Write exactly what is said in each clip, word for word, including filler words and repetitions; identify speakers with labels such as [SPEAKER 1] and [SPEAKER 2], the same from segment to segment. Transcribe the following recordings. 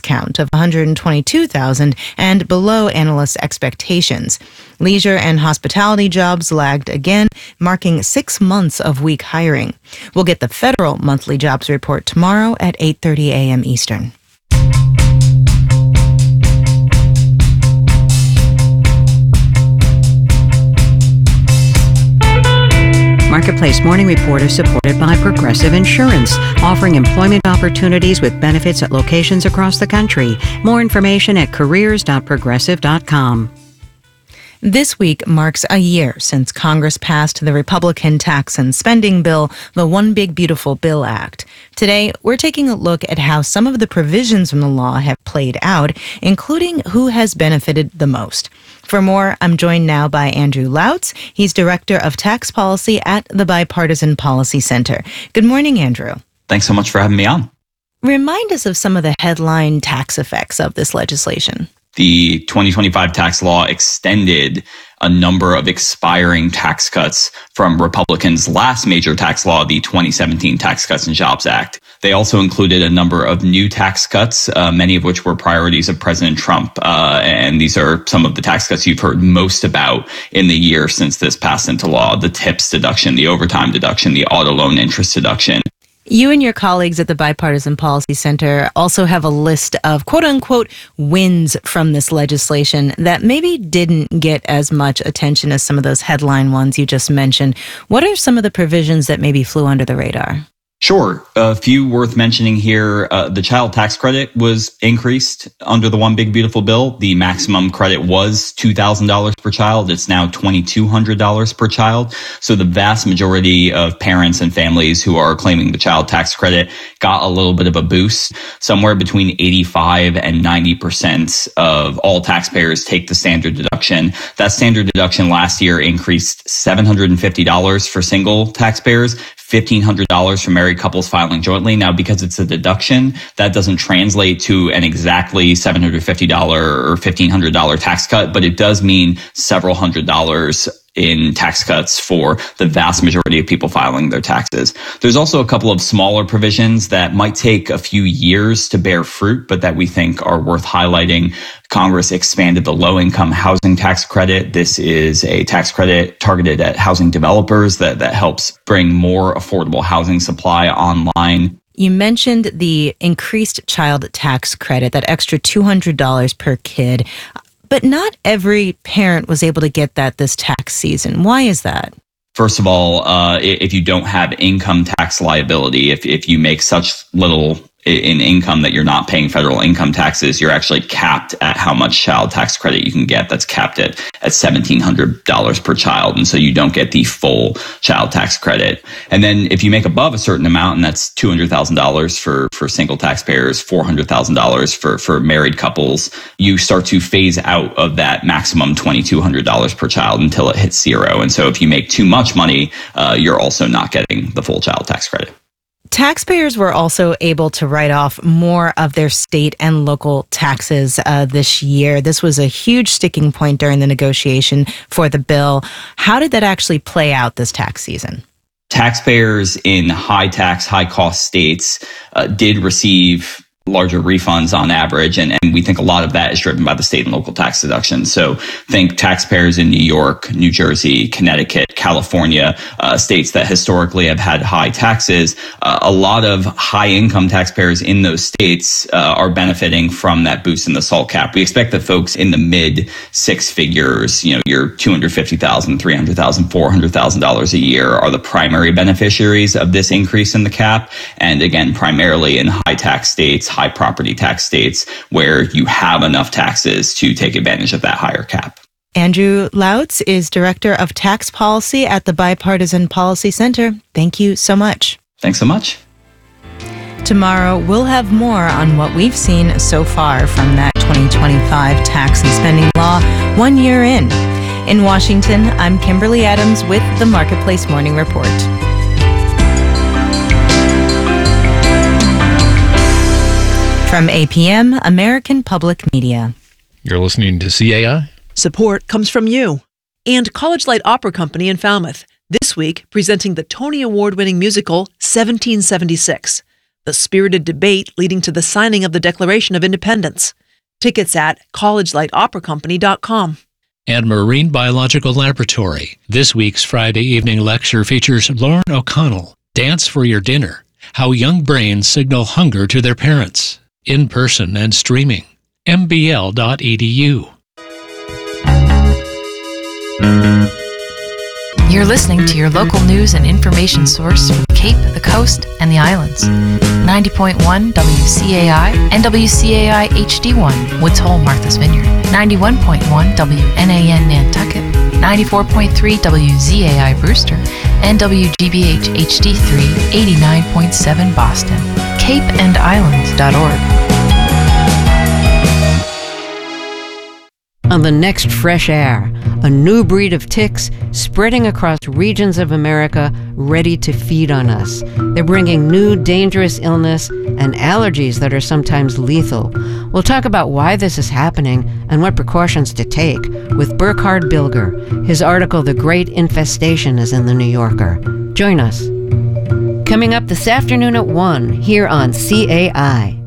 [SPEAKER 1] count of one hundred twenty-two thousand and below analysts' expectations. Leisure and hospitality jobs lagged again, marking six months of weak hiring. We'll get the federal monthly jobs report tomorrow at eight thirty a.m. Eastern.
[SPEAKER 2] Marketplace Morning Report is supported by Progressive Insurance, offering employment opportunities with benefits at locations across the country. More information at careers dot progressive dot com.
[SPEAKER 1] This week marks a year since Congress passed the Republican tax and spending bill, the One Big Beautiful Bill Act. Today, we're taking a look at how some of the provisions from the law have played out, including who has benefited the most. For more, I'm joined now by Andrew Lautz. He's Director of Tax Policy at the Bipartisan Policy Center. Good morning, Andrew.
[SPEAKER 3] Thanks so much for having me on.
[SPEAKER 1] Remind us of some of the headline tax effects of this legislation.
[SPEAKER 3] The twenty twenty-five tax law extended a number of expiring tax cuts from Republicans' last major tax law, the twenty seventeen Tax Cuts and Jobs Act. They also included a number of new tax cuts, uh, many of which were priorities of President Trump. Uh, and these are some of the tax cuts you've heard most about in the year since this passed into law: the TIPS deduction, the overtime deduction, the auto loan interest deduction.
[SPEAKER 1] You and your colleagues at the Bipartisan Policy Center also have a list of quote-unquote wins from this legislation that maybe didn't get as much attention as some of those headline ones you just mentioned. What are some of the provisions that maybe flew under the radar?
[SPEAKER 3] Sure. A few worth mentioning here. Uh, the child tax credit was increased under the One Big Beautiful Bill. The maximum credit was two thousand dollars per child. It's now two thousand two hundred dollars per child. So the vast majority of parents and families who are claiming the child tax credit got a little bit of a boost. Somewhere between eighty-five and ninety percent of all taxpayers take the standard deduction. That standard deduction last year increased seven hundred fifty dollars for single taxpayers, fifteen hundred dollars for married couples filing jointly. Now, because it's a deduction, that doesn't translate to an exactly seven hundred fifty dollars or fifteen hundred dollars tax cut, but it does mean several hundred dollars in tax cuts for the vast majority of people filing their taxes. There's also a couple of smaller provisions that might take a few years to bear fruit, but that we think are worth highlighting. Congress expanded the low-income housing tax credit. This is a tax credit targeted at housing developers that, that helps bring more affordable housing supply online.
[SPEAKER 1] You mentioned the increased child tax credit, that extra two hundred dollars per kid. But not every parent was able to get that this tax season. Why is that?
[SPEAKER 3] First of all, uh, if you don't have income tax liability, if, if you make such little in income that you're not paying federal income taxes, you're actually capped at how much child tax credit you can get. That's capped at, at seventeen hundred dollars per child. And so you don't get the full child tax credit. And then if you make above a certain amount, and that's two hundred thousand dollars for, for single taxpayers, four hundred thousand dollars for, for married couples, you start to phase out of that maximum two thousand two hundred dollars per child until it hits zero. And so if you make too much money, uh, you're also not getting the full child tax credit.
[SPEAKER 1] Taxpayers were also able to write off more of their state and local taxes uh, this year. This was a huge sticking point during the negotiation for the bill. How did that actually play out this tax season?
[SPEAKER 3] Taxpayers in high tax, high cost states uh, did receive larger refunds on average. And, and we think a lot of that is driven by the state and local tax deductions. So think taxpayers in New York, New Jersey, Connecticut, California, uh, states that historically have had high taxes. Uh, a lot of high income taxpayers in those states uh, are benefiting from that boost in the SALT cap. We expect that folks in the mid six figures, you know, your two hundred fifty thousand dollars, three hundred thousand dollars, four hundred thousand dollars a year are the primary beneficiaries of this increase in the cap. And again, primarily in high tax states, high property tax states where you have enough taxes to take advantage of that higher cap.
[SPEAKER 1] Andrew Lautz is Director of Tax Policy at the Bipartisan Policy Center. Thank you so much.
[SPEAKER 3] Thanks so much.
[SPEAKER 1] Tomorrow, we'll have more on what we've seen so far from that twenty twenty-five tax and spending law one year in. In Washington, I'm Kimberly Adams with the Marketplace Morning Report. From A P M, American Public Media.
[SPEAKER 4] You're listening to C A I?
[SPEAKER 5] Support comes from you. And College Light Opera Company in Falmouth, this week presenting the Tony Award-winning musical seventeen seventy-six. the spirited debate leading to the signing of the Declaration of Independence. Tickets at college light opera company dot com.
[SPEAKER 6] And Marine Biological Laboratory. This week's Friday evening lecture features Lauren O'Connell, Dance for Your Dinner, How Young Brains Signal Hunger to Their Parents, in person and streaming. m b l dot e d u.
[SPEAKER 7] You're listening to your local news and information source for the Cape, the Coast, and the Islands. ninety point one W C A I and W C A I H D one, Woods Hole, Martha's Vineyard. ninety-one point one W N A N Nantucket. ninety-four point three W Z A I Brewster. And W G B H H D three, eighty-nine point seven Boston. cape and islands dot org.
[SPEAKER 2] On the next Fresh Air, a new breed of ticks spreading across regions of America ready to feed on us. They're bringing new dangerous illness and allergies that are sometimes lethal. We'll talk about why this is happening and what precautions to take with Burkhard Bilger. His article, The Great Infestation, is in The New Yorker. Join us. Coming up this afternoon at one here on C A I.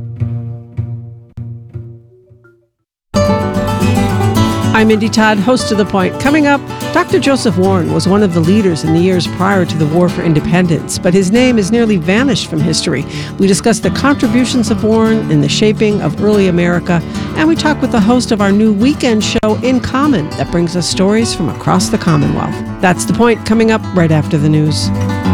[SPEAKER 8] I'm Mindy Todd, host of The Point. Coming up, Doctor Joseph Warren was one of the leaders in the years prior to the War for Independence, but his name has nearly vanished from history. We discuss the contributions of Warren in the shaping of early America, and we talk with the host of our new weekend show, In Common, that brings us stories from across the Commonwealth. That's The Point, coming up right after the news.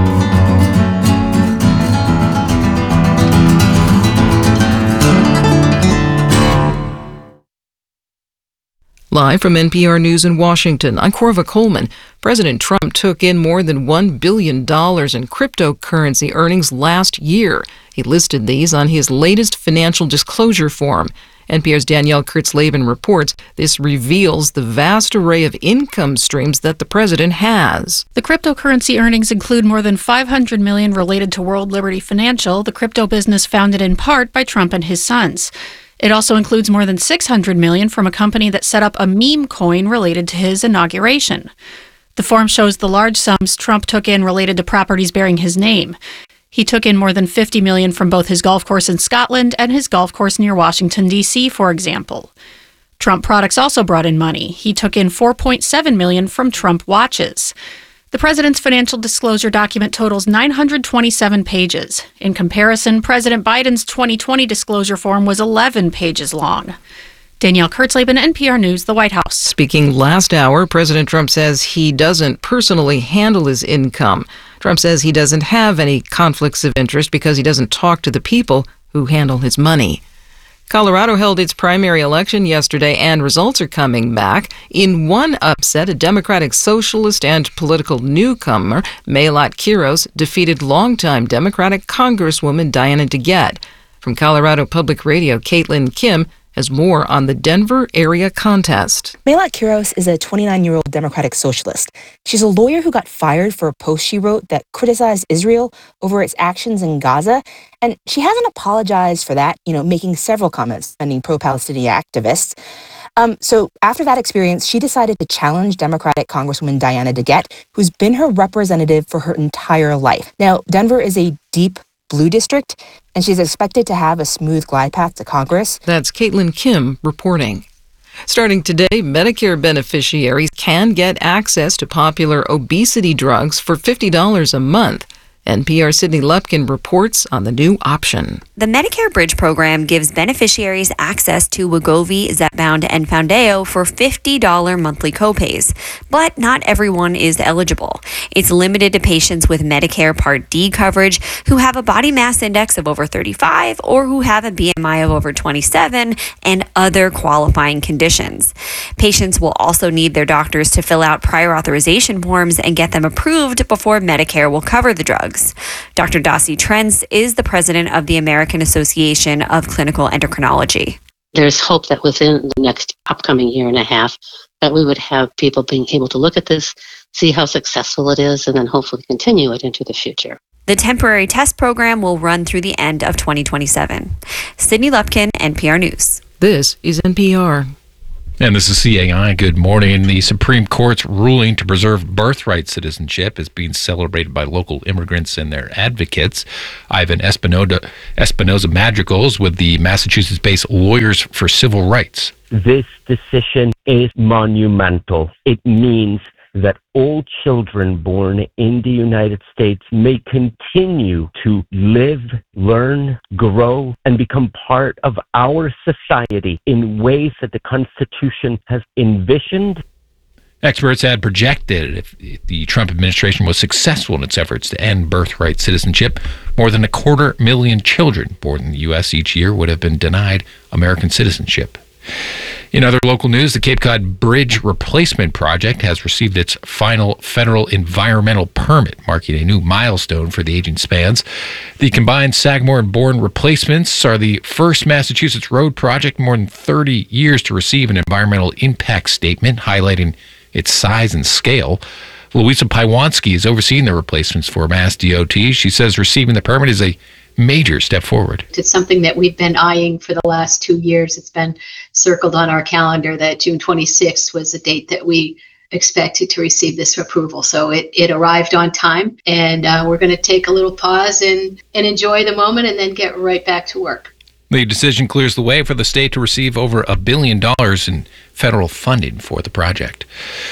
[SPEAKER 9] Live from N P R News in Washington, I'm Corva Coleman. President Trump took in more than one billion dollars in cryptocurrency earnings last year. He listed these on his latest financial disclosure form. N P R's Danielle Kurtzleben reports this reveals the vast array of income streams that the president has.
[SPEAKER 10] The cryptocurrency earnings include more than five hundred million dollars related to World Liberty Financial, the crypto business founded in part by Trump and his sons. It also includes more than six hundred million dollars from a company that set up a meme coin related to his inauguration. The form shows the large sums Trump took in related to properties bearing his name. He took in more than fifty million dollars from both his golf course in Scotland and his golf course near Washington, D C, for example. Trump products also brought in money. He took in four point seven million dollars from Trump watches. The president's financial disclosure document totals nine hundred twenty-seven pages. In comparison, President Biden's twenty twenty disclosure form was eleven pages long. Danielle Kurtzleben, N P R News, the White House.
[SPEAKER 9] Speaking last hour, President Trump says he doesn't personally handle his income. Trump says he doesn't have any conflicts of interest because he doesn't talk to the people who handle his money. Colorado held its primary election yesterday, and results are coming back. In one upset, a Democratic socialist and political newcomer, Mayotte Quiros, defeated longtime Democratic Congresswoman Diana DeGette. From Colorado Public Radio, Caitlin Kim has more on the Denver area contest.
[SPEAKER 11] Mayotte Quiros is a twenty-nine-year-old Democratic socialist. She's a lawyer who got fired for a post she wrote that criticized Israel over its actions in Gaza. And she hasn't apologized for that, you know, making several comments defending pro-Palestinian activists. Um, so after that experience, she decided to challenge Democratic Congresswoman Diana DeGette, who's been her representative for her entire life. Now, Denver is a deep blue district, and she's expected to have a smooth glide path to Congress.
[SPEAKER 9] That's Caitlin Kim reporting. Starting today, Medicare beneficiaries can get access to popular obesity drugs for fifty dollars a month. N P R Sydney Lupkin reports on the new option.
[SPEAKER 12] The Medicare Bridge program gives beneficiaries access to Wegovy, Zepbound, and Foundayo for fifty dollars monthly copays, but not everyone is eligible. It's limited to patients with Medicare Part D coverage who have a body mass index of over thirty-five or who have a B M I of over twenty-seven and other qualifying conditions. Patients will also need their doctors to fill out prior authorization forms and get them approved before Medicare will cover the drugs. Doctor Dossie Trentz is the president of the American Association of Clinical Endocrinology.
[SPEAKER 13] There's hope that within the next upcoming year and a half that we would have people being able to look at this, see how successful it is, and then hopefully continue it into the future.
[SPEAKER 12] The temporary test program will run through the end of twenty twenty-seven. Sydney Lupkin, N P R News.
[SPEAKER 9] This is N P R.
[SPEAKER 4] And this is C A I. Good morning. The Supreme Court's ruling to preserve birthright citizenship is being celebrated by local immigrants and their advocates. Ivan Espinoza, Espinoza Madrigals with the Massachusetts-based Lawyers for Civil Rights.
[SPEAKER 14] This decision is monumental. It means that all children born in the United States may continue to live, learn, grow, and become part of our society in ways that the Constitution has envisioned.
[SPEAKER 4] Experts had projected if the Trump administration was successful in its efforts to end birthright citizenship, more than a quarter million children born in the U S each year would have been denied American citizenship. In other local news, the Cape Cod Bridge Replacement Project has received its final federal environmental permit, marking a new milestone for the aging spans. The combined Sagamore and Bourne replacements are the first Massachusetts road project in more than thirty years to receive an environmental impact statement highlighting its size and scale. Louisa Paiwanski is overseeing the replacements for Mass D O T. She says receiving the permit is a major step forward.
[SPEAKER 15] It's something that we've been eyeing for the last two years. It's been circled on our calendar that June twenty-sixth was the date that we expected to receive this approval. So it, it arrived on time, and uh, we're going to take a little pause and, and enjoy the moment and then get right back to work.
[SPEAKER 4] The decision clears the way for the state to receive over a billion dollars in federal funding for the project.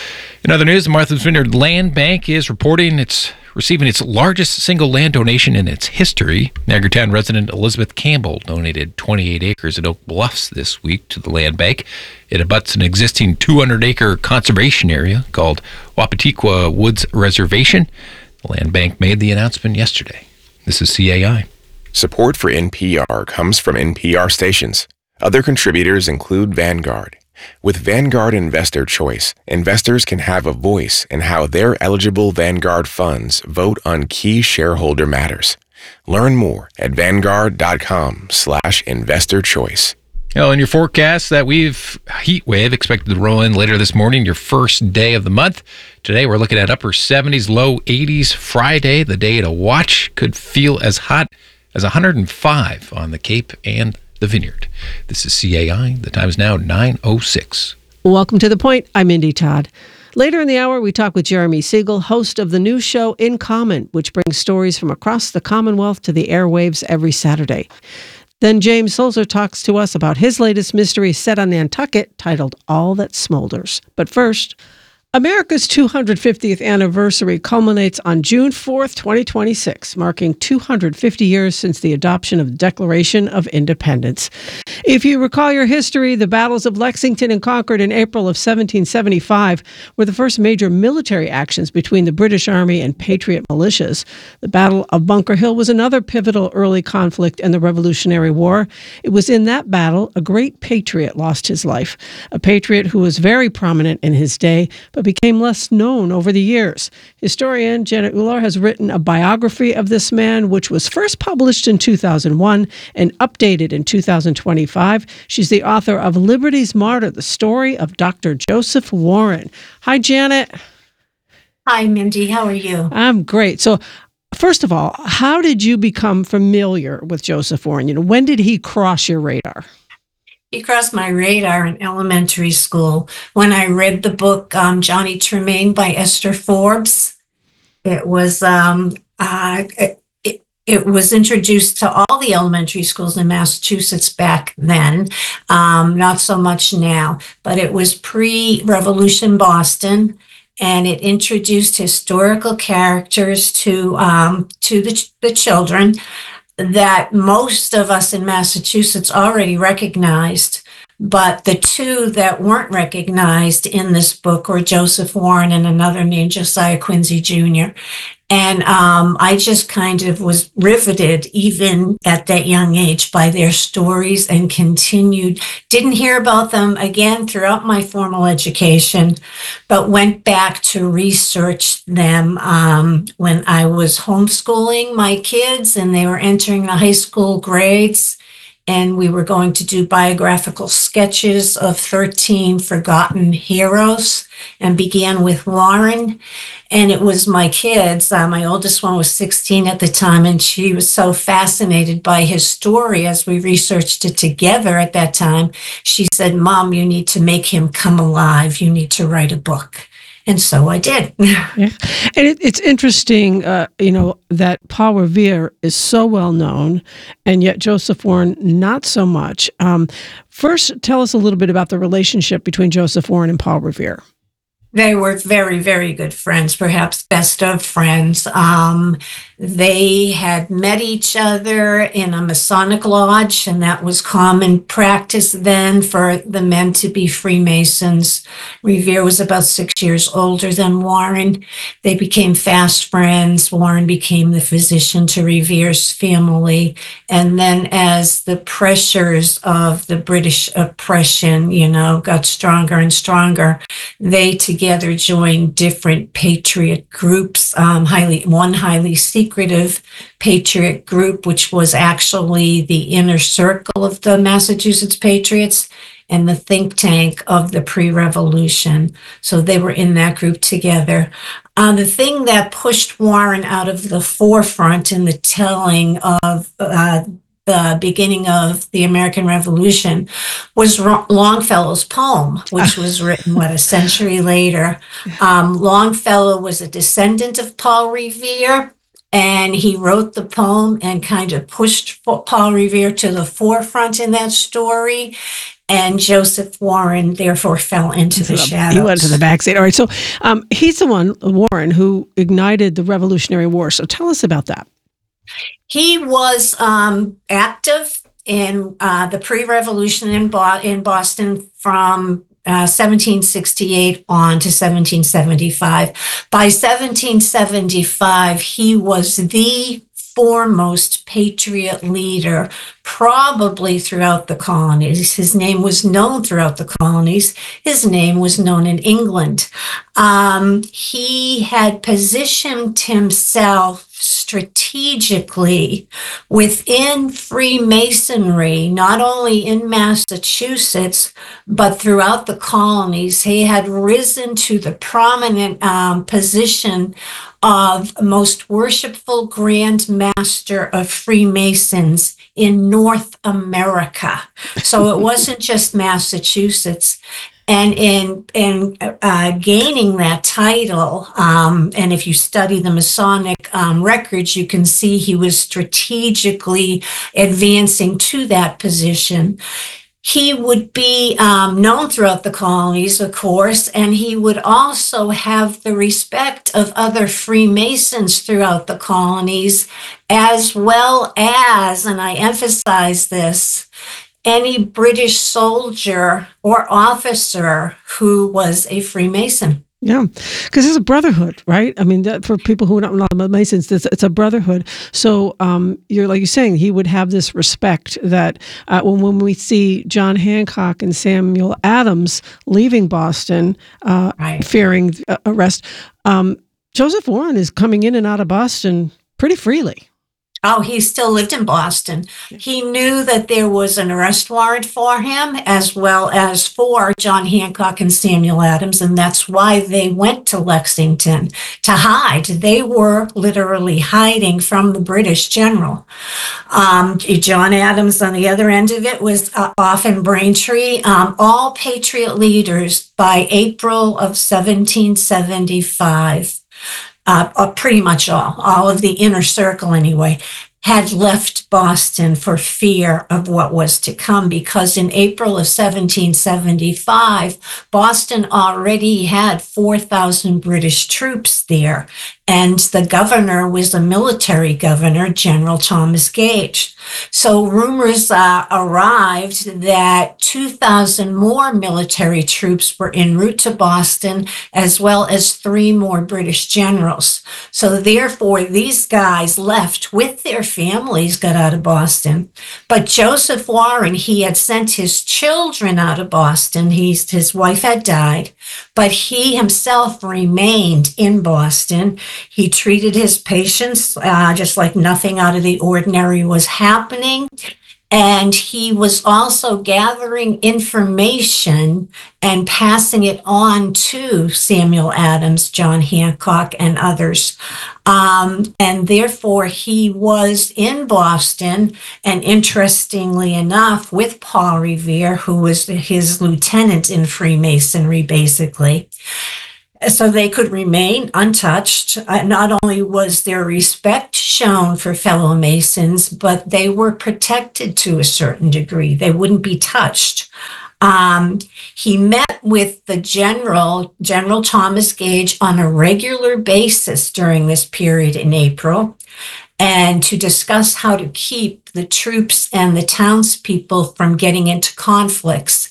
[SPEAKER 4] In other news, the Martha's Vineyard Land Bank is reporting it's receiving its largest single land donation in its history. Niagara Town resident Elizabeth Campbell donated twenty-eight acres at Oak Bluffs this week to the land bank. It abuts an existing two hundred acre conservation area called Wapatiqua Woods Reservation. The land bank made the announcement yesterday. This is C A I.
[SPEAKER 16] Support for N P R comes from N P R stations. Other contributors include Vanguard. With Vanguard Investor Choice, investors can have a voice in how their eligible Vanguard funds vote on key shareholder matters. Learn more at vanguard.com slash investor choice.
[SPEAKER 4] Well, in your forecast, that we've heat wave expected to roll in later this morning, your first day of the month. Today, we're looking at upper seventies, low eighties. Friday, the day to watch, could feel as hot as one hundred five on the Cape and the Vineyard. This is C A I. The time is now nine oh six.
[SPEAKER 8] Welcome to The Point. I'm Indy Todd. Later in the hour, we talk with Jeremy Siegel, host of the new show In Common, which brings stories from across the Commonwealth to the airwaves every Saturday. Then James Sulzer talks to us about his latest mystery set on Nantucket titled All That Smolders. But first, America's two hundred fiftieth anniversary culminates on June fourth, twenty twenty-six, marking two hundred fifty years since the adoption of the Declaration of Independence. If you recall your history, the battles of Lexington and Concord in April of seventeen seventy-five were the first major military actions between the British Army and Patriot militias. The Battle of Bunker Hill was another pivotal early conflict in the Revolutionary War. It was in that battle a great patriot lost his life, a patriot who was very prominent in his day, but became less known over the years. Historian Janet Ular has written a biography of this man, which was first published in two thousand one and updated in two thousand twenty-five. She's the author of Liberty's Martyr, the story of Doctor Joseph Warren. Hi, Janet.
[SPEAKER 17] Hi, Mindy. How are you?
[SPEAKER 8] I'm great. So, first of all, how did you become familiar with Joseph Warren? You know, when did he cross your radar?
[SPEAKER 17] He crossed my radar in elementary school when I read the book um, Johnny Tremaine by Esther Forbes. It was um, uh, it, it was introduced to all the elementary schools in Massachusetts back then, um, not so much now, but it was pre-Revolution Boston, and it introduced historical characters to um, to the, the children that most of us in Massachusetts already recognized, but the two that weren't recognized in this book were Joseph Warren and another named Josiah Quincy Junior And um, I just kind of was riveted, even at that young age, by their stories and continued. Didn't hear about them again throughout my formal education, but went back to research them um, when I was homeschooling my kids and they were entering the high school grades. and we were going to do biographical sketches of thirteen forgotten heroes, and began with Warren. And it was my kids. Uh, my oldest one was sixteen at the time, and she was so fascinated by his story as we researched it together at that time. She said, "Mom, you need to make him come alive. You need to write a book." And so I did.
[SPEAKER 8] Yeah. And it, it's interesting, uh, you know, that Paul Revere is so well known, and yet Joseph Warren, not so much. Um, first, tell us a little bit about the relationship between Joseph Warren and Paul Revere.
[SPEAKER 17] They were very, very good friends, perhaps best of friends. Um, they had met each other in a Masonic lodge, and that was common practice then for the men to be Freemasons. Revere was about six years older than Warren. They became fast friends. Warren became the physician to Revere's family. And then as the pressures of the British oppression, you know, got stronger and stronger, they together Together joined different patriot groups, um, highly one highly secretive patriot group, which was actually the inner circle of the Massachusetts Patriots and the think tank of the pre-revolution. So they were in that group together. Uh, the thing that pushed Warren out of the forefront in the telling of uh, the beginning of the American Revolution was Longfellow's poem, which was written, what, a century later. Um, Longfellow was a descendant of Paul Revere, and he wrote the poem and kind of pushed Paul Revere to the forefront in that story. And Joseph Warren, therefore, fell into the shadows.
[SPEAKER 8] He went to the backseat. All right, so um, he's the one, Warren, who ignited the Revolutionary War. So tell us about that.
[SPEAKER 17] He was um, active in uh, the pre-revolution in, Bo- in Boston from uh, seventeen sixty-eight on to seventeen seventy-five. By seventeen seventy-five, he was the foremost patriot leader, probably throughout the colonies. His name was known throughout the colonies. His name was known in England. Um, he had positioned himself strategically within Freemasonry, not only in Massachusetts, but throughout the colonies. He had risen to the prominent um, position of most worshipful Grand Master of Freemasons in North America. So it wasn't just Massachusetts. And in in uh, gaining that title, um, and if you study the Masonic um, records, you can see he was strategically advancing to that position. He would be um, known throughout the colonies, of course, and he would also have the respect of other Freemasons throughout the colonies, as well as, and I emphasize this, any British soldier or officer who was a Freemason.
[SPEAKER 8] Yeah, because it's a brotherhood, right? I mean, that, for people who don't know about Masons, it's, it's a brotherhood. So um, you're like you're saying, he would have this respect that uh, when, when we see John Hancock and Samuel Adams leaving Boston, uh, right. fearing uh, arrest, um, Joseph Warren is coming in and out of Boston pretty freely.
[SPEAKER 17] Oh, he still lived in Boston. He knew that there was an arrest warrant for him, as well as for John Hancock and Samuel Adams, and that's why they went to Lexington to hide. They were literally hiding from the British general. Um, John Adams, on the other end of it, was uh, off in Braintree. Um, all Patriot leaders by April of seventeen seventy-five, Uh, uh, pretty much all, all of the inner circle anyway, had left Boston for fear of what was to come, because in April of seventeen seventy-five, Boston already had four thousand British troops there, and the governor was a military governor, General Thomas Gage. So rumors uh, arrived that two thousand more military troops were en route to Boston, as well as three more British generals. So therefore, these guys left with their families, got out of Boston. But Joseph Warren, he had sent his children out of Boston. He's, his wife had died, but he himself remained in Boston. He treated his patients uh, just like nothing out of the ordinary was happening. And he was also gathering information and passing it on to Samuel Adams, John Hancock, and others. Um, and therefore, he was in Boston, and interestingly enough, with Paul Revere, who was his lieutenant in Freemasonry, basically. So they could remain untouched. Uh, not only was there respect shown for fellow Masons, but they were protected to a certain degree. They wouldn't be touched. Um, he met with the general, General Thomas Gage, on a regular basis during this period in April, and to discuss how to keep the troops and the townspeople from getting into conflicts.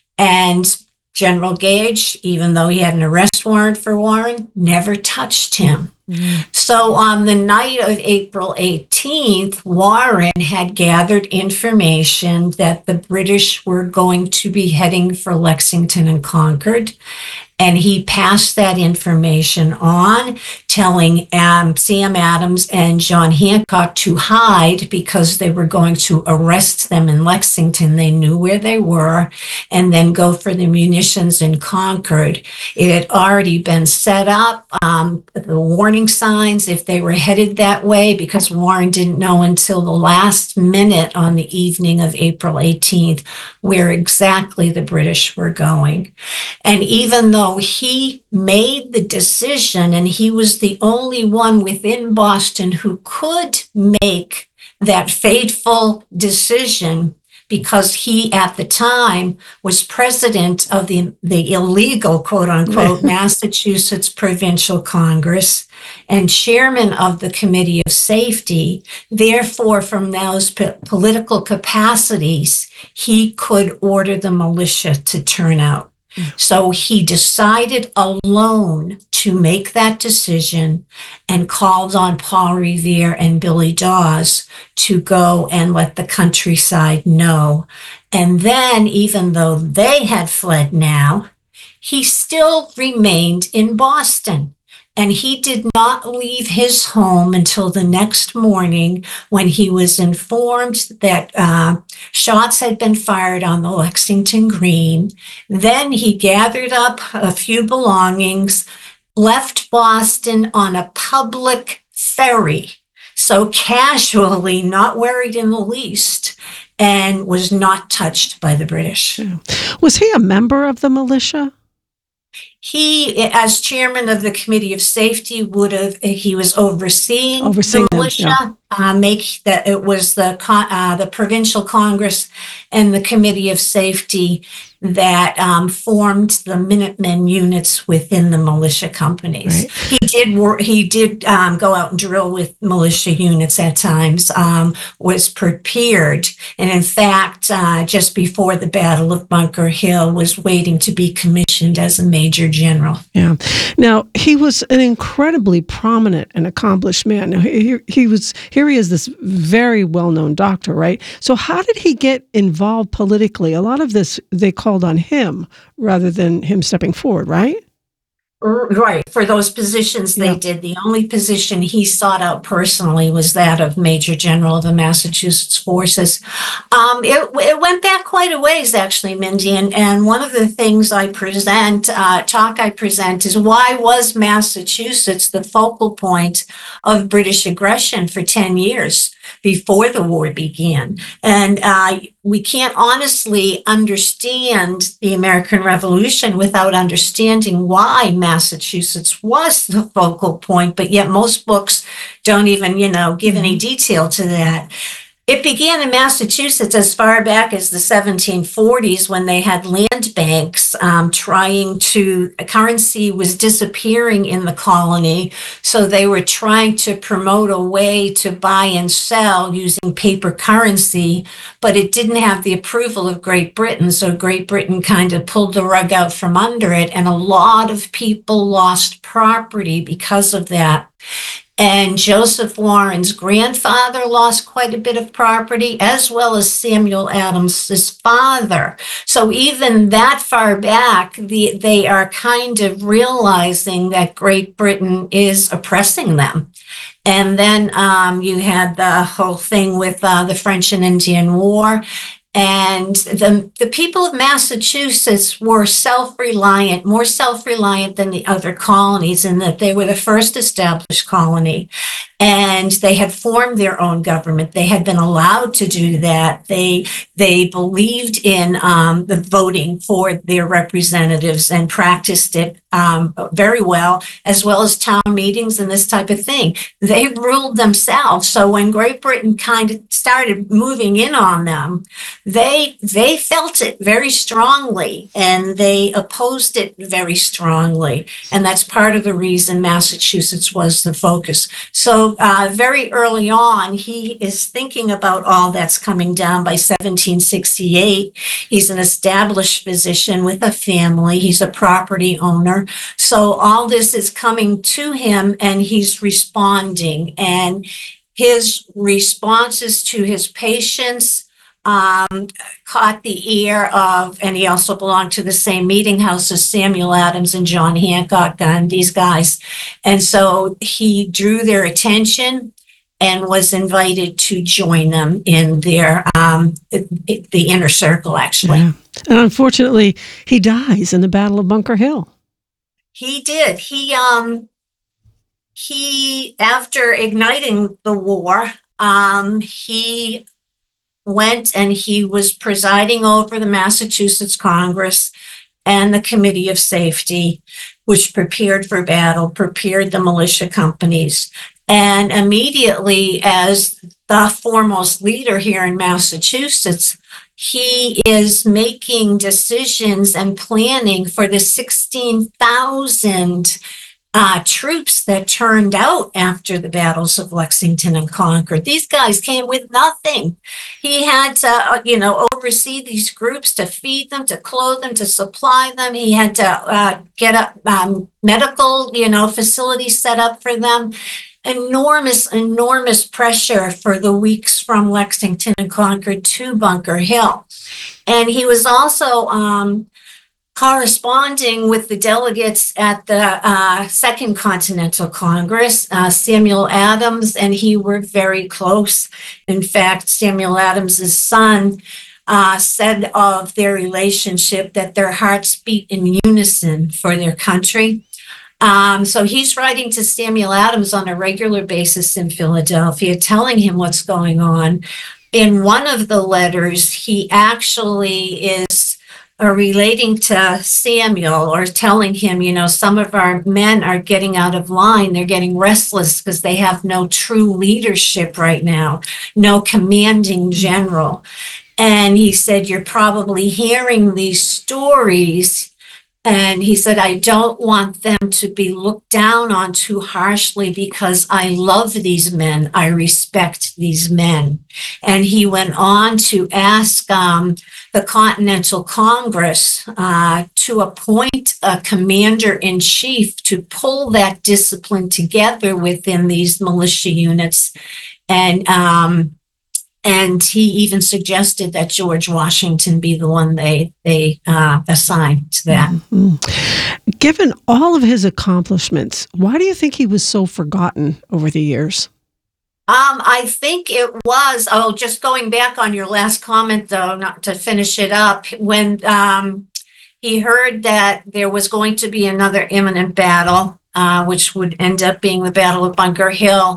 [SPEAKER 17] And General Gage, even though he had an arrest warrant for Warren, never touched him. Mm-hmm. So on the night of April eighteenth, Warren had gathered information that the British were going to be heading for Lexington and Concord. And he passed that information on, telling um, Sam Adams and John Hancock to hide because they were going to arrest them in Lexington. They knew where they were, and then go for the munitions in Concord. It had already been set up, um, the warning signs, if they were headed that way, because Warren didn't know until the last minute on the evening of April eighteenth where exactly the British were going. And even though he made the decision, and he was the only one within Boston who could make that fateful decision, because he at the time was president of the, the illegal, quote unquote, Massachusetts Provincial Congress and chairman of the Committee of Safety. Therefore, from those po- political capacities, he could order the militia to turn out. So he decided alone to make that decision and called on Paul Revere and Billy Dawes to go and let the countryside know. And then, even though they had fled now, he still remained in Boston. And he did not leave his home until the next morning, when he was informed that uh, shots had been fired on the Lexington Green. Then he gathered up a few belongings, left Boston on a public ferry, so casually, not worried in the least, and was not touched by the British.
[SPEAKER 8] Was he a member of the militia?
[SPEAKER 17] He, as chairman of the Committee of Safety, would have, he was overseeing,
[SPEAKER 8] overseeing
[SPEAKER 17] the militia,
[SPEAKER 8] them, yeah.
[SPEAKER 17] uh, make that it was the uh, the Provincial Congress and the Committee of Safety that um, formed the Minutemen units within the militia companies. Right. He did work, he did um, go out and drill with militia units at times, um, was prepared, and in fact, uh, just before the Battle of Bunker Hill, was waiting to be commissioned as a major general.
[SPEAKER 8] Yeah. Now, he was an incredibly prominent and accomplished man. Now, he, he was, here he is, this very well-known doctor, right? So how did he get involved politically? A lot of this, they called on him rather than him stepping forward, right?
[SPEAKER 17] Right. For those positions they yeah. did. The only position he sought out personally was that of Major General of the Massachusetts Forces. Um, it, it went back quite a ways, actually, Mindy. And, and one of the things I present, uh, talk I present, is why was Massachusetts the focal point of British aggression for ten years before the war began? And uh, we can't honestly understand the American Revolution without understanding why Massachusetts was the focal point, but yet most books don't even, you know, give any detail to that. It began in Massachusetts as far back as the seventeen forties, when they had land banks um, trying to, currency was disappearing in the colony. So they were trying to promote a way to buy and sell using paper currency, but it didn't have the approval of Great Britain. So Great Britain kind of pulled the rug out from under it. And a lot of people lost property because of that. And Joseph Warren's grandfather lost quite a bit of property, as well as Samuel Adams's father. So even that far back, the, they are kind of realizing that Great Britain is oppressing them. And then um, you had the whole thing with uh, the French and Indian War. And the, the people of Massachusetts were self-reliant, more self-reliant than the other colonies, in that they were the first established colony. And they had formed their own government. They had been allowed to do that. They they believed in um, the voting for their representatives and practiced it um, very well, as well as town meetings and this type of thing. They ruled themselves. So when Great Britain kind of started moving in on them, they they felt it very strongly, and they opposed it very strongly. And that's part of the reason Massachusetts was the focus. So uh, very early on, he is thinking about all that's coming down. By seventeen sixty-eight, he's an established physician with a family. He's a property owner. So all this is coming to him, and he's responding. And his responses to his patients um, caught the ear of, and he also belonged to the same meeting house as Samuel Adams and John Hancock and these guys. And so he drew their attention and was invited to join them in their, um, the, the inner circle, actually.
[SPEAKER 8] Yeah. And unfortunately, he dies in the Battle of Bunker Hill.
[SPEAKER 17] He did. He, um, he, after igniting the war, um, he went and he was presiding over the Massachusetts Congress and the Committee of Safety, which prepared for battle, prepared the militia companies. And immediately, as the foremost leader here in Massachusetts, he is making decisions and planning for the sixteen thousand uh, troops that turned out after the battles of Lexington and Concord. These guys came with nothing. He had to, uh, you know, oversee these groups, to feed them, to clothe them, to supply them. He had to uh, get a um, medical, you know, facility set up for them. Enormous, enormous pressure for the weeks from Lexington and Concord to Bunker Hill. And he was also um, corresponding with the delegates at the uh, Second Continental Congress. uh, Samuel Adams and he were very close. In fact, Samuel Adams's son uh, said of their relationship that their hearts beat in unison for their country. Um, so he's writing to Samuel Adams on a regular basis in Philadelphia, telling him what's going on. In one of the letters, he actually is uh, relating to Samuel, or telling him, you know, some of our men are getting out of line. They're getting restless because they have no true leadership right now, no commanding general. And he said, you're probably hearing these stories. And he said, I don't want them to be looked down on too harshly, because I love these men. I respect these men. And he went on to ask um, the Continental Congress uh, to appoint a commander-in-chief to pull that discipline together within these militia units. And um, And he even suggested that George Washington be the one they they uh, assigned to that.
[SPEAKER 8] Mm-hmm. Given all of his accomplishments, why do you think he was so forgotten over the years?
[SPEAKER 17] Um, I think it was, oh, just going back on your last comment, though, not to finish it up, when um, he heard that there was going to be another imminent battle, uh, which would end up being the Battle of Bunker Hill.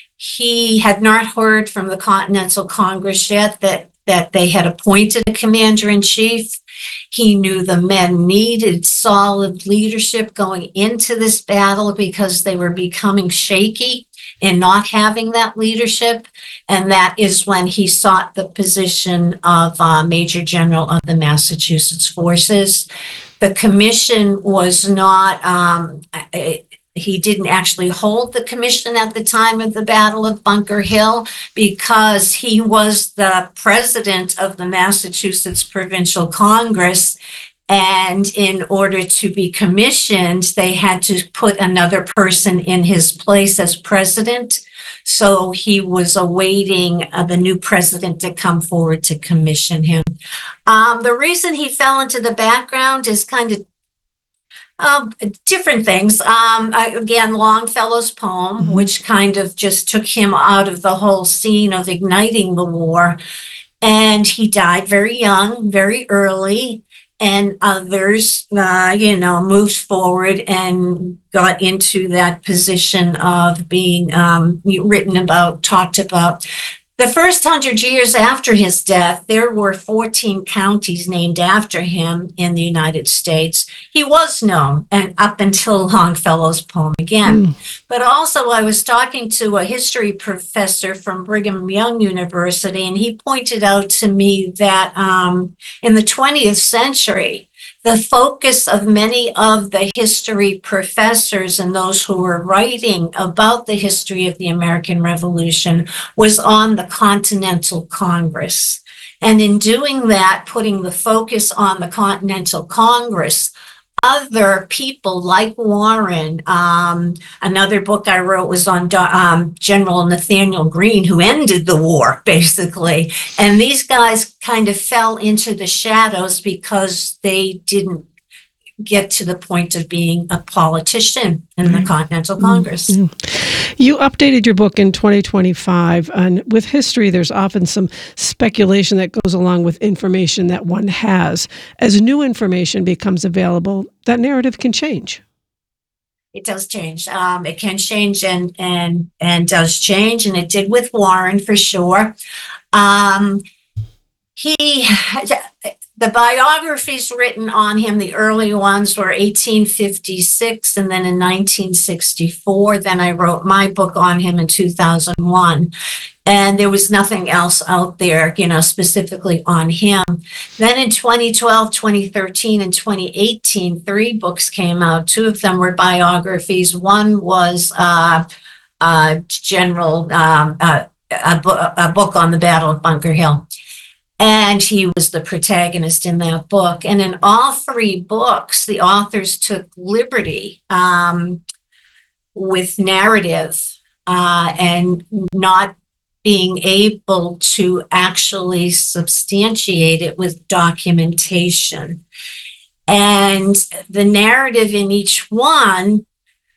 [SPEAKER 17] He had not heard from the Continental Congress yet that, that they had appointed a commander-in-chief. He knew the men needed solid leadership going into this battle, because they were becoming shaky in not having that leadership. And that is when he sought the position of uh, Major General of the Massachusetts Forces. The commission was not... Um, it, He didn't actually hold the commission at the time of the Battle of Bunker Hill, because he was the president of the Massachusetts Provincial Congress, And in order to be commissioned, they had to put another person in his place as president. So he was awaiting uh, the new president to come forward to commission him. Um, the reason he fell into the background is kind of uh, different things. Um, I, again, Longfellow's poem, mm-hmm. which kind of just took him out of the whole scene of igniting the war. And he died very young, very early. And others, uh, you know, moved forward and got into that position of being um, written about, talked about. The first hundred years after his death, there were fourteen counties named after him in the United States. He was known, and up until Longfellow's poem again. Mm. But also, I was talking to a history professor from Brigham Young University, and he pointed out to me that um, in the twentieth century, the focus of many of the history professors and those who were writing about the history of the American Revolution was on the Continental Congress. And in doing that, putting the focus on the Continental Congress, other people like Warren, um, another book I wrote was on um, General Nathaniel Greene, who ended the war, basically. And these guys kind of fell into the shadows because they didn't get to the point of being a politician in the Continental Congress.
[SPEAKER 8] Mm-hmm. You updated your book in twenty twenty-five, and with history, there's often some speculation that goes along with information that one has. As new information becomes available, that narrative can change.
[SPEAKER 17] It does change. Um, it can change and and and does change, and it did with Warren for sure. Um, he. The biographies written on him, the early ones were eighteen fifty-six and then in nineteen sixty-four. Then I wrote my book on him in two thousand one. And there was nothing else out there, you know, specifically on him. Then in twenty twelve, twenty thirteen, and twenty eighteen, three books came out. Two of them were biographies. One was uh, uh, General, um, uh, a, bu- a book on the Battle of Bunker Hill. And he was the protagonist in that book. And in all three books, the authors took liberty um, with narrative uh, and not being able to actually substantiate it with documentation. And the narrative in each one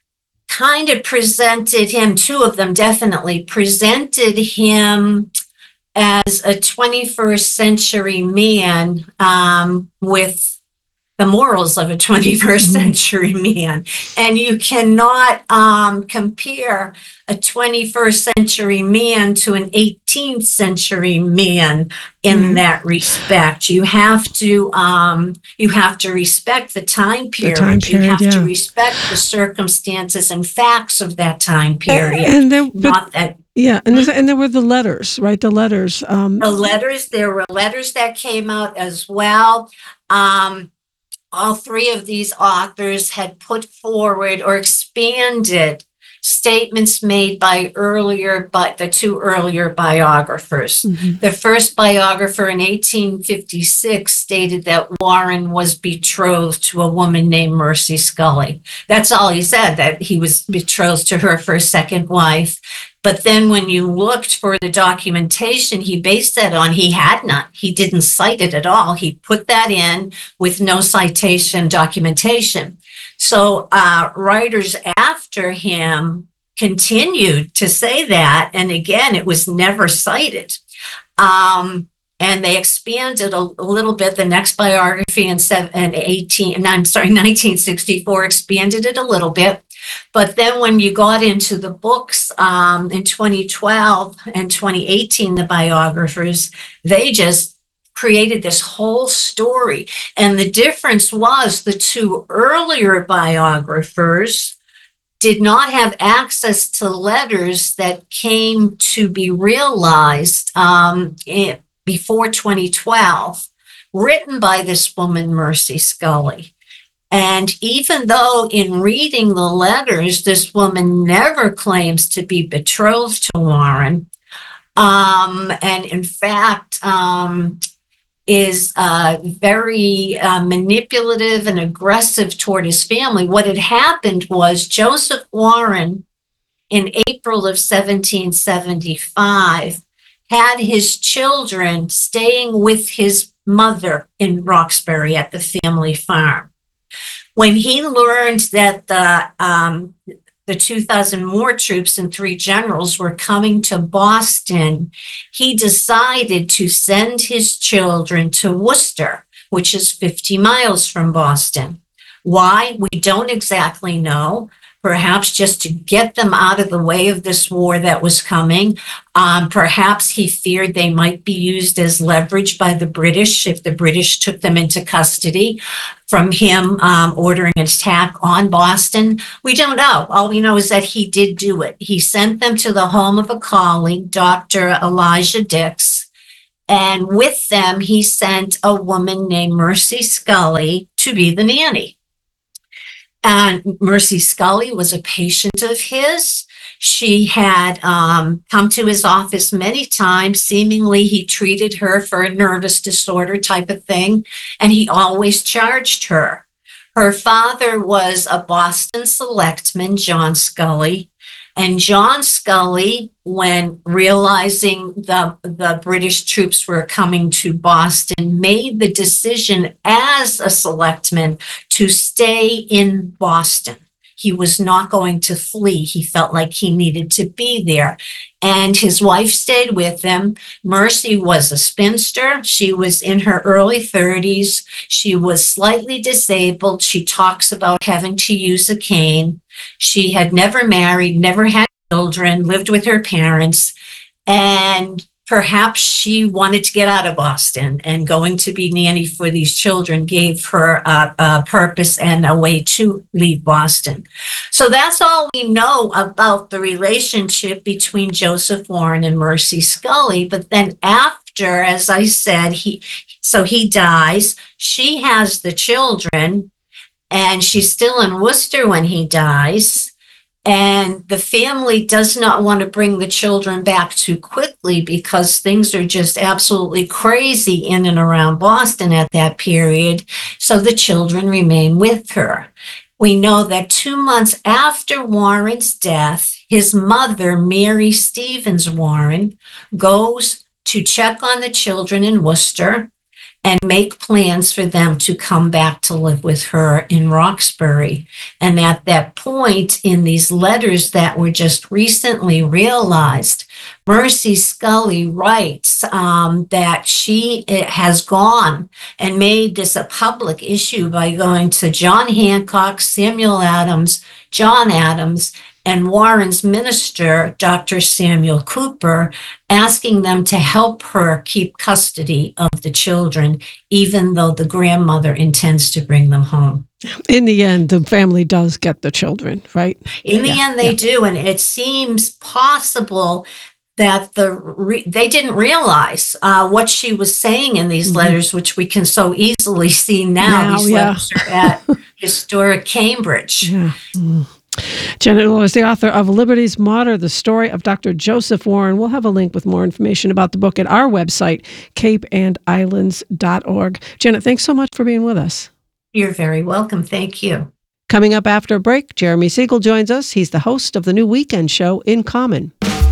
[SPEAKER 17] kind of presented him, two of them definitely, presented him as a twenty-first century man um, with the morals of a twenty-first century man. And you cannot um, compare a twenty-first century man to an eighteenth century man in mm. that respect. You have to um, you have to respect the time period. The time period you have yeah. to respect the circumstances and facts of that time period.
[SPEAKER 8] And, and there,
[SPEAKER 17] not that.
[SPEAKER 8] Yeah, and and there were the letters, right? The letters. Um,
[SPEAKER 17] the letters. There were letters that came out as well. Um, all three of these authors had put forward or expanded statements made by earlier, but the two earlier biographers. Mm-hmm. The first biographer in eighteen fifty-six stated that Warren was betrothed to a woman named Mercy Scully. That's all he said, that he was betrothed to her for a second wife. But then when you looked for the documentation he based that on, he had none. He didn't cite it at all. He put that in with no citation documentation. So uh, writers after him continued to say that. And again, it was never cited. Um, and they expanded a, a little bit. The next biography in seven, eighteen, I'm sorry, nineteen sixty-four expanded it a little bit. But then when you got into the books um, in twenty twelve and twenty eighteen, the biographers, they just created this whole story. And the difference was the two earlier biographers did not have access to letters that came to be realized um, in, before twenty twelve, written by this woman, Mercy Scully. And even though in reading the letters, this woman never claims to be betrothed to Warren, um, and in fact, um, is uh, very uh, manipulative and aggressive toward his family. What had happened was Joseph Warren, in April of seventeen seventy-five, had his children staying with his mother in Roxbury at the family farm. When he learned that the um, the two thousand more troops and three generals were coming to Boston, he decided to send his children to Worcester, which is fifty miles from Boston. Why? We don't exactly know. Perhaps just to get them out of the way of this war that was coming. Um, perhaps he feared they might be used as leverage by the British if the British took them into custody from him um, ordering an attack on Boston. We don't know. All we know is that he did do it. He sent them to the home of a colleague, Doctor Elijah Dix, and with them he sent a woman named Mercy Scully to be the nanny. And Mercy Scully was a patient of his. She had um, come to his office many times. Seemingly, he treated her for a nervous disorder type of thing, and he always charged her. Her father was a Boston selectman, John Scully. And John Scully, when realizing the, the British troops were coming to Boston, made the decision as a selectman to stay in Boston. He was not going to flee. He felt like he needed to be there. And his wife stayed with him. Mercy was a spinster. She was in her early thirties. She was slightly disabled. She talks about having to use a cane. She had never married, never had children, lived with her parents, and perhaps she wanted to get out of Boston, and going to be nanny for these children gave her a, a purpose and a way to leave Boston. So that's all we know about the relationship between Joseph Warren and Mercy Scully. But then after, as I said, he so he dies. She has the children, and she's still in Worcester when he dies. And the family does not want to bring the children back too quickly because things are just absolutely crazy in and around Boston at that period. So the children remain with her. We know that two months after Warren's death, his mother, Mary Stevens Warren, goes to check on the children in Worcester and make plans for them to come back to live with her in Roxbury. And at that point, in these letters that were just recently realized, Mercy Scully writes um, that she has gone and made this a public issue by going to John Hancock, Samuel Adams, John Adams, and Warren's minister, Doctor Samuel Cooper, asking them to help her keep custody of the children, even though the grandmother intends to bring them home.
[SPEAKER 8] In the end, the family does get the children, right?
[SPEAKER 17] In the
[SPEAKER 8] yeah,
[SPEAKER 17] end, they
[SPEAKER 8] yeah.
[SPEAKER 17] do, and it seems possible that the re- they didn't realize uh, what she was saying in these mm-hmm. letters, which we can so easily see now.
[SPEAKER 8] now
[SPEAKER 17] these
[SPEAKER 8] yeah.
[SPEAKER 17] letters are at historic Cambridge.
[SPEAKER 8] Yeah. Mm. Janet Lohr is the author of Liberty's Martyr, the story of Doctor Joseph Warren. We'll have a link with more information about the book at our website, cape and islands dot org. Janet, thanks so much for being with us.
[SPEAKER 17] You're very welcome. Thank you.
[SPEAKER 8] Coming up after a break, Jeremy Siegel joins us. He's the host of the new weekend show, In Common.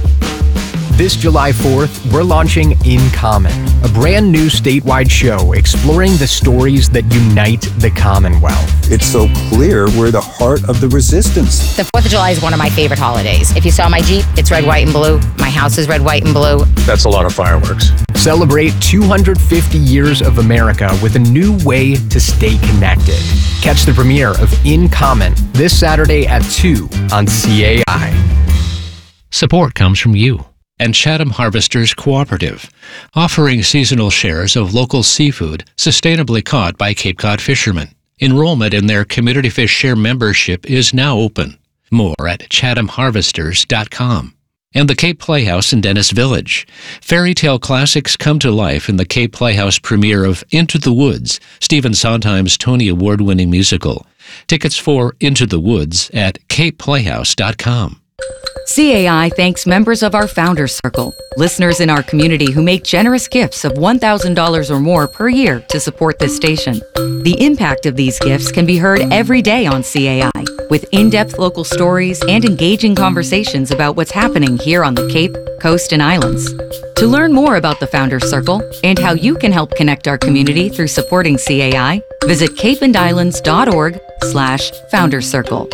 [SPEAKER 18] This July fourth, we're launching In Common, a brand new statewide show exploring the stories that unite the Commonwealth.
[SPEAKER 19] It's so clear we're the heart of the resistance.
[SPEAKER 20] The fourth of July is one of my favorite holidays. If you saw my Jeep, it's red, white, and blue. My house is red, white, and blue.
[SPEAKER 21] That's a lot of fireworks.
[SPEAKER 18] Celebrate two hundred fifty years of America with a new way to stay connected. Catch the premiere of In Common this Saturday at two on C A I.
[SPEAKER 6] Support comes from you and Chatham Harvesters Cooperative, offering seasonal shares of local seafood sustainably caught by Cape Cod fishermen. Enrollment in their Community Fish Share membership is now open. More at chatham harvesters dot com. And the Cape Playhouse in Dennis Village. Fairy tale classics come to life in the Cape Playhouse premiere of Into the Woods, Stephen Sondheim's Tony Award-winning musical. Tickets for Into the Woods at cape playhouse dot com.
[SPEAKER 21] C A I thanks members of our Founders Circle, listeners in our community who make generous gifts of one thousand dollars or more per year to support this station. The impact of these gifts can be heard every day on C A I, with in-depth local stories and engaging conversations about what's happening here on the Cape, Coast, and Islands. To learn more about the Founders Circle and how you can help connect our community through supporting C A I, visit cape and islands dot org slash Founders Circle.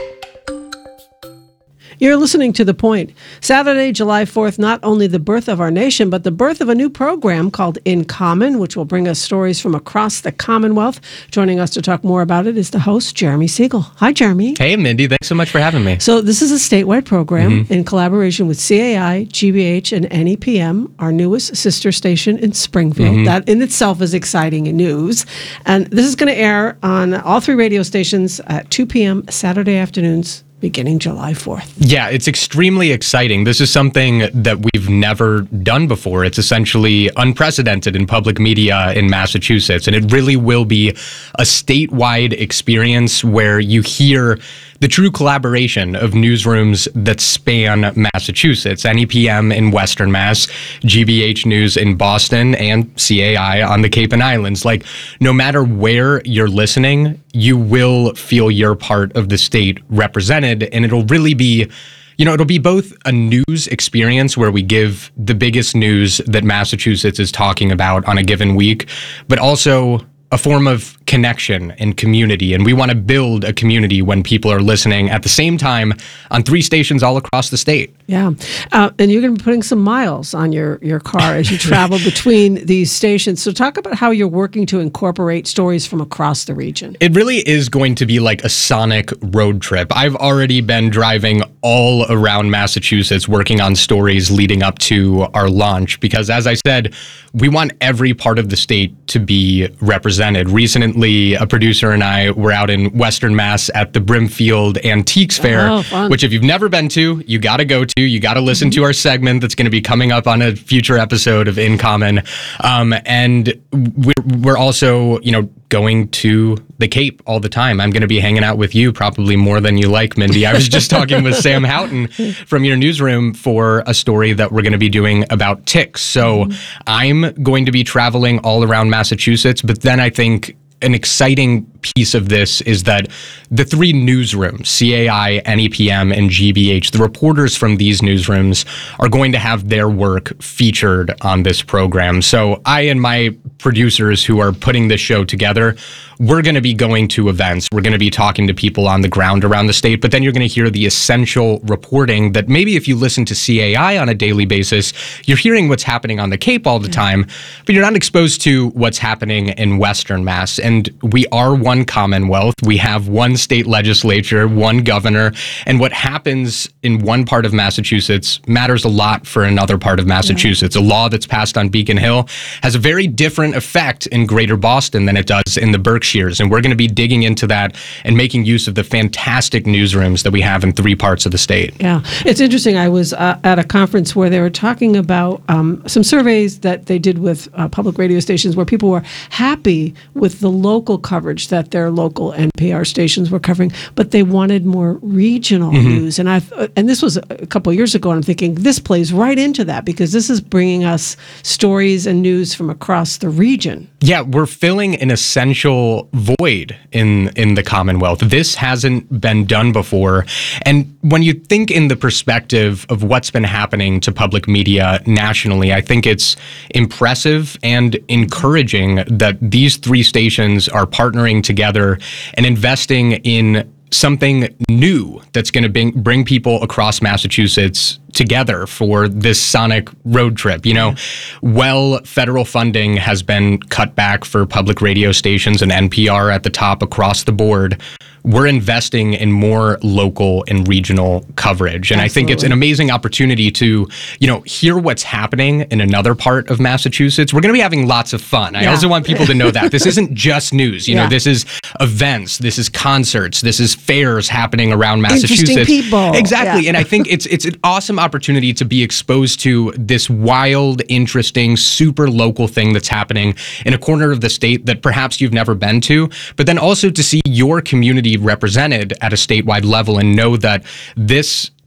[SPEAKER 8] You're listening to The Point. Saturday, July fourth, not only the birth of our nation, but the birth of a new program called In Common, which will bring us stories from across the Commonwealth. Joining us to talk more about it is the host, Jeremy Siegel. Hi, Jeremy.
[SPEAKER 22] Hey, Mindy. Thanks so much for having me.
[SPEAKER 8] So this is a statewide program
[SPEAKER 22] Mm-hmm.
[SPEAKER 8] in collaboration with C A I, G B H, and N E P M, our newest sister station in Springfield.
[SPEAKER 22] Mhm.
[SPEAKER 8] That in itself is exciting news. And this is going to air on all three radio stations at two p.m. Saturday afternoons, beginning July fourth.
[SPEAKER 22] Yeah, it's extremely exciting. This is something that we've never done before. It's essentially unprecedented in public media in Massachusetts, and it really will be a statewide experience where you hear the true collaboration of newsrooms that span Massachusetts, N E P M in Western Mass, G B H News in Boston, and C A I on the Cape and Islands. Like, no matter where you're listening, you will feel your part of the state represented, and it'll really be, you know, it'll be both a news experience where we give the biggest news that Massachusetts is talking about on a given week, but also a form of connection and community. And we want to build a community when people are listening at the same time on three stations all across the state.
[SPEAKER 8] Yeah. Uh, and you're going to be putting some miles on your, your car as you travel between these stations. So talk about how you're working to incorporate stories from across the region.
[SPEAKER 22] It really is going to be like a sonic road trip. I've already been driving all around Massachusetts working on stories leading up to our launch because, as I said, we want every part of the state to be represented. Recently, a producer and I were out in Western Mass at the Brimfield Antiques Fair,
[SPEAKER 8] Oh, fun.
[SPEAKER 22] which if you've never been to, you got to go to. You got to listen to our segment that's going to be coming up on a future episode of In Common. Um, and we're, we're also, you know, going to the Cape all the time. I'm going to be hanging out with you probably more than you like, Mindy. I was just talking with Sam Houghton from your newsroom for a story that we're going to be doing about ticks. So mm-hmm. I'm going to be traveling all around Massachusetts, but then I think an exciting piece of this is that the three newsrooms, C A I, N E P M, and G B H, the reporters from these newsrooms are going to have their work featured on this program. So I and my producers who are putting this show together, we're going to be going to events. We're going to be talking to people on the ground around the state, but then you're going to hear the essential reporting that maybe if you listen to C A I on a daily basis, you're hearing what's happening on the Cape all the time, but you're not exposed to what's happening in Western Mass. And we are one Commonwealth. We have one state legislature, one governor, and what happens in one part of Massachusetts matters a lot for another part of Massachusetts. Yeah. A law that's passed on Beacon Hill has a very different effect in Greater Boston than it does in the Berkshires, and we're going to be digging into that and making use of the fantastic newsrooms that we have in three parts of the state.
[SPEAKER 8] Yeah, it's interesting. I was uh, at a conference where they were talking about um, some surveys that they did with uh, public radio stations where people were happy with the local coverage that their local N P R stations were covering, but they wanted more regional
[SPEAKER 22] Mm-hmm.
[SPEAKER 8] news. And I and this was a couple of years ago, and I'm thinking this plays right into that because this is bringing us stories and news from across the region.
[SPEAKER 22] Yeah, we're filling an essential void in in the Commonwealth. This hasn't been done before. And when you think in the perspective of what's been happening to public media nationally, I think it's impressive and encouraging that these three stations are partnering together and investing in something new that's going to bring, bring people across Massachusetts together for this sonic road trip. You know, well, federal funding has been cut back for public radio stations and N P R at the top across the board. We're investing in more local and regional coverage. And Absolutely. I think it's an amazing opportunity to, you know, hear what's happening in another part of Massachusetts. We're going to be having lots of fun. I yeah. also want people to know that this isn't just news. You yeah. know, this is events, this is concerts, this is fairs happening around Massachusetts.
[SPEAKER 8] Interesting people.
[SPEAKER 22] Exactly.
[SPEAKER 8] Yeah.
[SPEAKER 22] And I think it's it's an awesome opportunity to be exposed to this wild, interesting, super local thing that's happening in a corner of the state that perhaps you've never been to, but then also to see your community represented at a statewide level and know that this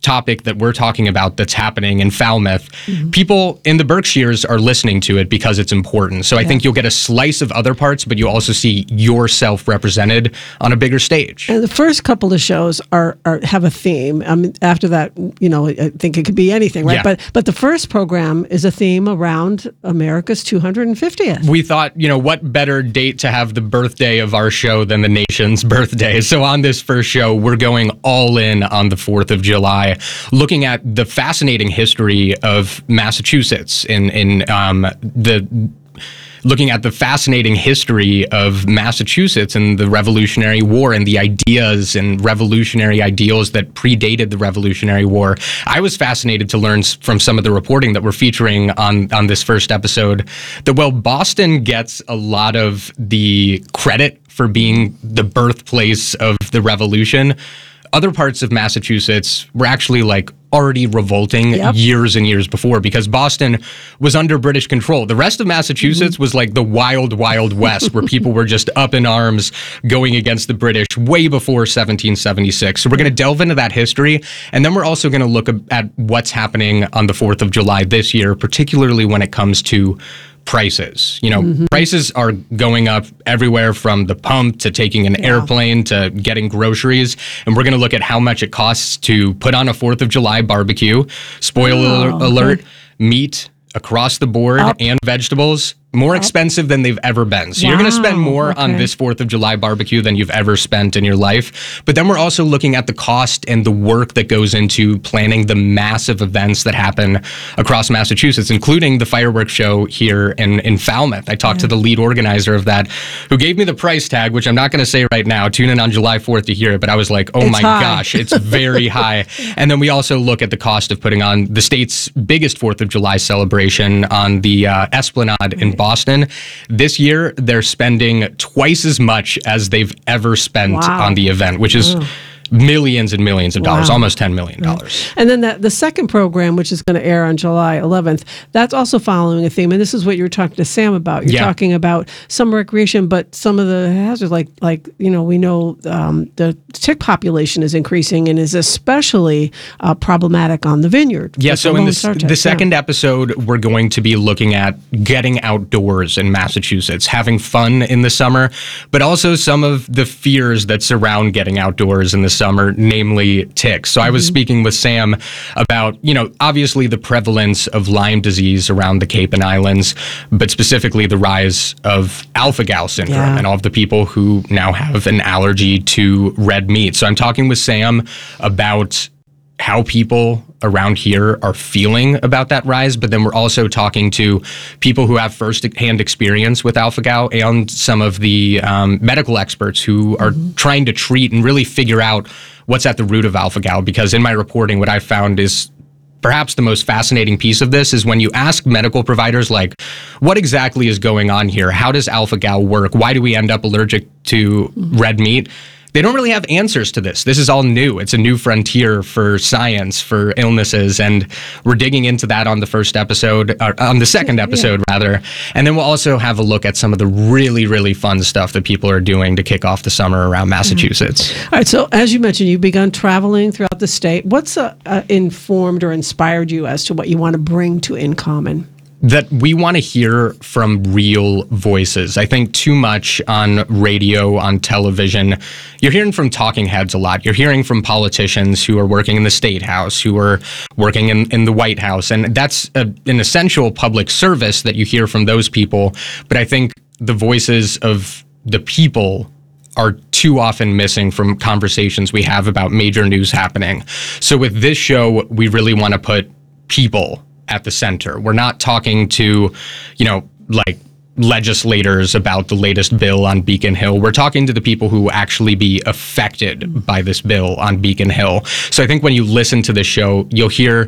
[SPEAKER 22] topic that we're talking about that's happening in Falmouth, mm-hmm. people in the Berkshires are listening to it because it's important. So I yeah. think you'll get a slice of other parts, but you also see yourself represented on a bigger stage.
[SPEAKER 8] And the first couple of shows are, are have a theme. I mean, after that, you know, I think it could be anything, right? Yeah. But but the first program is a theme around America's two hundred fiftieth.
[SPEAKER 22] We thought, you know, what better date to have the birthday of our show than the nation's birthday? So on this first show, we're going all in on the fourth of July. Looking at the fascinating history of Massachusetts in in um, the looking at the fascinating history of Massachusetts and the Revolutionary War and the ideas and revolutionary ideals that predated the Revolutionary War. I was fascinated to learn from some of the reporting that we're featuring on on this first episode that while Boston gets a lot of the credit for being the birthplace of the Revolution, other parts of Massachusetts were actually like already revolting yep. years and years before, because Boston was under British control. The rest of Massachusetts mm-hmm. was like the wild, wild west where people were just up in arms going against the British way before seventeen seventy-six. So we're going to delve into that history. And then we're also going to look at what's happening on the fourth of July this year, particularly when it comes to prices. You know, mm-hmm. prices are going up everywhere from the pump to taking an yeah. airplane to getting groceries. And we're going to look at how much it costs to put on a fourth of July barbecue. Spoiler oh, alert, okay. meat across the board up. and vegetables more up. expensive than they've ever been. So wow. you're going to spend more okay. on this fourth of July barbecue than you've ever spent in your life. But then we're also looking at the cost and the work that goes into planning the massive events that happen across Massachusetts, including the fireworks show here in, in Falmouth. I talked yeah. to the lead organizer of that, who gave me the price tag, which I'm not going to say right now. Tune in on July fourth to hear it. But I was like, oh
[SPEAKER 8] it's
[SPEAKER 22] my
[SPEAKER 8] high.
[SPEAKER 22] gosh, it's very high. And then we also look at the cost of putting on the state's biggest fourth of July celebration on the uh, Esplanade right. in Boston. This year, they're spending twice as much as they've ever spent
[SPEAKER 8] wow.
[SPEAKER 22] on the event, which is oh. millions and millions of dollars,
[SPEAKER 8] wow.
[SPEAKER 22] almost ten million dollars.
[SPEAKER 8] Right. And then that, the second program, which is going to air on July eleventh, that's also following a theme. And this is what you were talking to Sam about. You're
[SPEAKER 22] yeah.
[SPEAKER 8] talking about some recreation, but some of the hazards, like, like you know, we know um, the tick population is increasing and is especially uh, problematic on the vineyard.
[SPEAKER 22] Yeah, so in this, the second yeah. episode, we're going to be looking at getting outdoors in Massachusetts, having fun in the summer, but also some of the fears that surround getting outdoors in the summer, namely ticks. So I was speaking with Sam about, you know, obviously the prevalence of Lyme disease around the Cape and Islands, but specifically the rise of alpha-gal syndrome yeah. and all of the people who now have an allergy to red meat. So I'm talking with Sam about how people around here are feeling about that rise, but then we're also talking to people who have first-hand experience with alpha-gal and some of the um, medical experts who are mm-hmm. trying to treat and really figure out what's at the root of alpha-gal. Because in my reporting, what I found is perhaps the most fascinating piece of this is when you ask medical providers, like, what exactly is going on here? How does alpha-gal work? Why do we end up allergic to mm-hmm. red meat? They don't really have answers to this. This is all new. It's a new frontier for science, for illnesses, and we're digging into that on the first episode, or on the second episode, yeah. rather. And then we'll also have a look at some of the really, really fun stuff that people are doing to kick off the summer around Massachusetts.
[SPEAKER 8] Mm-hmm. All right, so as you mentioned, you've begun traveling throughout the state. What's uh, uh, informed or inspired you as to what you want to bring to In Common?
[SPEAKER 22] That we want to hear from real voices. I think too much on radio, on television, you're hearing from talking heads a lot. You're hearing from politicians who are working in the State House, who are working in, in the White House. And that's a, an essential public service that you hear from those people. But I think the voices of the people are too often missing from conversations we have about major news happening. So with this show, we really want to put people at the center. We're not talking to, you know, like legislators about the latest bill on Beacon Hill. We're talking to the people who will actually be affected by this bill on Beacon Hill. So I think when you listen to the show, you'll hear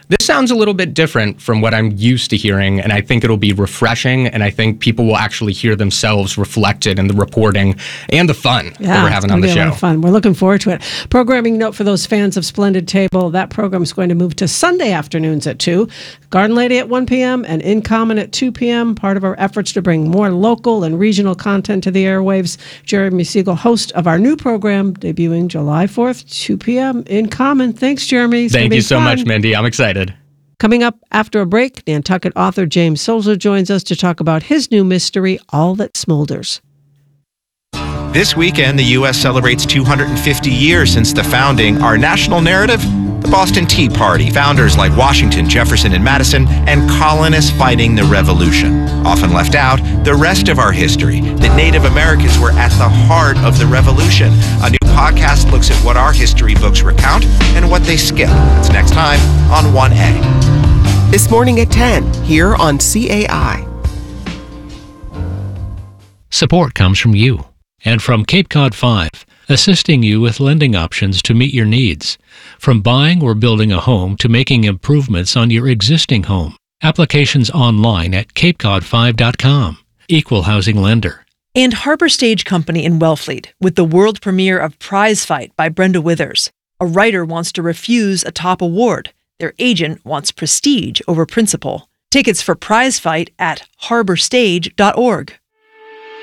[SPEAKER 22] This sounds a little bit different from what I'm used to hearing, and I think it'll be refreshing, and I think people will actually hear themselves reflected in the reporting and the fun
[SPEAKER 8] Yeah,
[SPEAKER 22] that we're having on the
[SPEAKER 8] it's gonna be a lot
[SPEAKER 22] show.
[SPEAKER 8] of fun. We're looking forward to it. Programming note for those fans of Splendid Table, that program is going to move to Sunday afternoons at two, Garden Lady at one p.m. and In Common at two p.m., part of our efforts to bring more local and regional content to the airwaves. Jeremy Siegel, host of our new program, debuting July fourth, two p.m. In Common. Thanks, Jeremy. It's gonna
[SPEAKER 22] Thank
[SPEAKER 8] be
[SPEAKER 22] you so
[SPEAKER 8] fun.
[SPEAKER 22] much, Mindy. I'm excited.
[SPEAKER 8] Coming up after a break, Nantucket author James Solzer joins us to talk about his new mystery, All That Smolders.
[SPEAKER 1] This weekend, the U S celebrates two hundred fifty years since the founding. Our national narrative? The Boston Tea Party. Founders like Washington, Jefferson, and Madison, and colonists fighting the Revolution. Often left out, the rest of our history, that Native Americans were at the heart of the Revolution. A new podcast looks at what our history books recount and what they skip. It's next time on one A.
[SPEAKER 3] This morning at ten, here on C A I.
[SPEAKER 6] Support comes from you and from Cape Cod five, assisting you with lending options to meet your needs. From buying or building a home to making improvements on your existing home. Applications online at cape cod five dot com. Equal housing lender.
[SPEAKER 5] And Harbor Stage Company in Wellfleet with the world premiere of Prize Fight by Brenda Withers. A writer wants to refuse a top award. Their agent wants prestige over principle. Tickets for Prize Fight at harbor stage dot org.